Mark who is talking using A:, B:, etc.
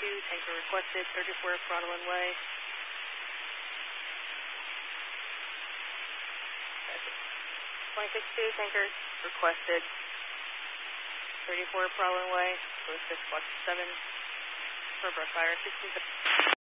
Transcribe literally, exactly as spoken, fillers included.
A: two, tanker requested, thirty-four throttle and way. twenty-six two, tanker requested, thirty-four throttle and way, close six, watch seven, for brush fire, sixteen.